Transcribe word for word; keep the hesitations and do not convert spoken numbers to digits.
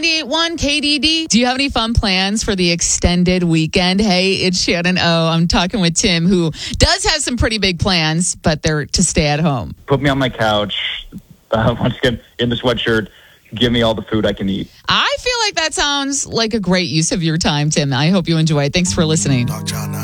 ninety-eight point one K D D. Do you have any fun plans for the extended weekend? Hey, it's Shannon O. I'm talking with Tim, who does have some pretty big plans, but they're to stay at home. Put me on my couch, uh, once again, in the sweatshirt. Give me all the food I can eat. I feel like that sounds like a great use of your time, Tim. I hope you enjoy it. Thanks for listening.